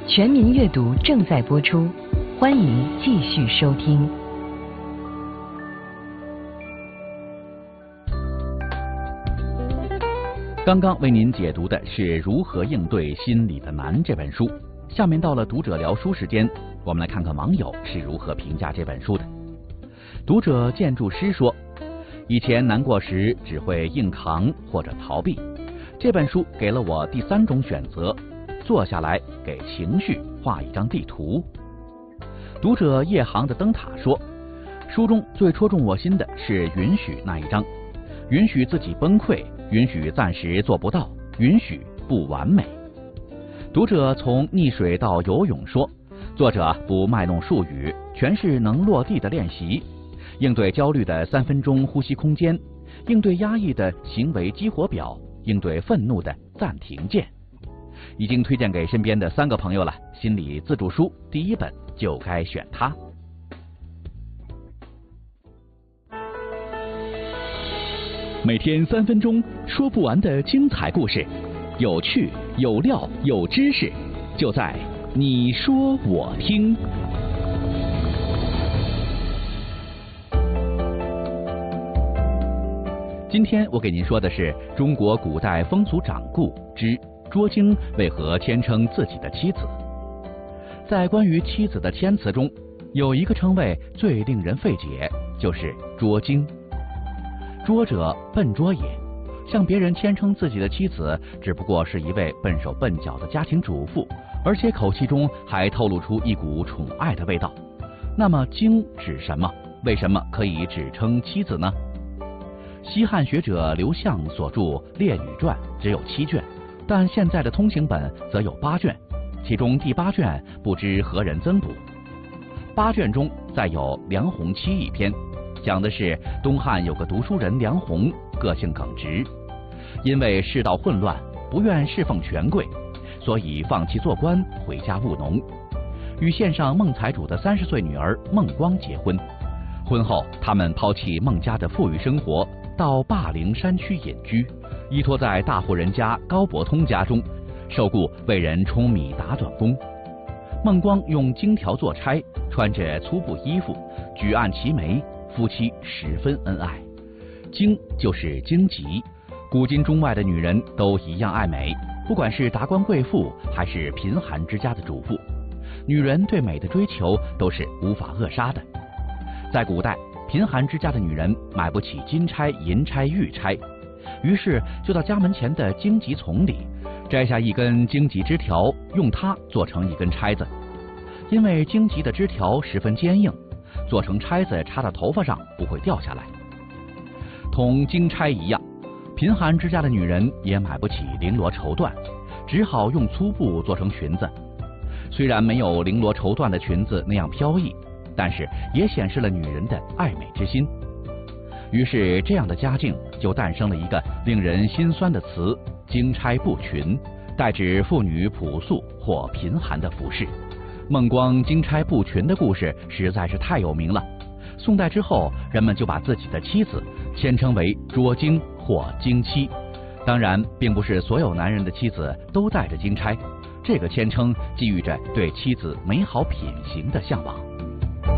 全民阅读正在播出，欢迎继续收听。 刚刚为您解读的是《如何应对心里的难》这本书。下面到了读者聊书时间，我们来看看网友是如何评价这本书的。读者建筑师说，以前难过时只会硬扛或者逃避，这本书给了我第三种选择，坐下来给情绪画一张地图。读者夜航的灯塔说，书中最戳中我心的是允许那一章，允许自己崩溃，允许暂时做不到，允许不完美。读者从溺水到游泳说，作者不卖弄术语，全是能落地的练习，应对焦虑的3分钟呼吸空间，应对压抑的行为激活表，应对愤怒的暂停键。已经推荐给身边的3个朋友了，心理自助书第1本就该选它。每天3分钟，说不完的精彩故事，有趣有料有知识，就在你说我听。今天我给您说的是中国古代风俗掌故之捉精为何谦称自己的妻子。在关于妻子的谦词中，有一个称谓最令人费解，就是捉精。捉者笨拙也，向别人谦称自己的妻子，只不过是一位笨手笨脚的家庭主妇，而且口气中还透露出一股宠爱的味道。那么精指什么？为什么可以只称妻子呢？西汉学者刘向所著《列女传》只有7卷，但现在的通行本则有8卷，其中第8卷不知何人增补。8卷中再有梁鸿七一篇，讲的是东汉有个读书人梁鸿，个性耿直，因为世道混乱，不愿侍奉权贵，所以放弃做官，回家务农，与县上孟财主的30岁女儿孟光结婚。婚后，他们抛弃孟家的富裕生活，到霸陵山区隐居，依托在大户人家高伯通家中，受雇为人舂米打短工。孟光用荆条做差，穿着粗布衣服，举案齐眉，夫妻十分恩爱。荆就是荆棘，古今中外的女人都一样爱美，不管是达官贵妇还是贫寒之家的主妇，女人对美的追求都是无法扼杀的。在古代，贫寒之家的女人买不起金钗、银钗、玉钗，于是就到家门前的荆棘丛里摘下一根荆棘枝条，用它做成一根钗子。因为荆棘的枝条十分坚硬，做成钗子插到头发上不会掉下来。同荆钗一样，贫寒之家的女人也买不起绫罗绸缎，只好用粗布做成裙子。虽然没有绫罗绸缎的裙子那样飘逸，但是也显示了女人的爱美之心。于是这样的家境就诞生了一个令人心酸的词——荆钗布裙，代指妇女朴素或贫寒的服饰。孟光荆钗布裙的故事实在是太有名了，宋代之后，人们就把自己的妻子谦称为捉精或荆妻。当然，并不是所有男人的妻子都带着荆钗，这个谦称寄予着对妻子美好品行的向往。